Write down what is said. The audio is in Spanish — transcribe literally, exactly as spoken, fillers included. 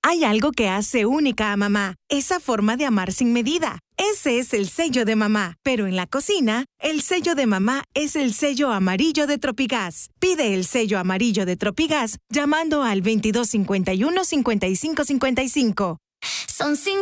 Hay algo que hace única a mamá, esa forma de amar sin medida. Ese es el sello de mamá. Pero en la cocina, el sello de mamá es el sello amarillo de Tropigas. Pide el sello amarillo de Tropigas llamando al veintidós cincuenta y uno, cincuenta y cinco cincuenta y cinco. Son cinco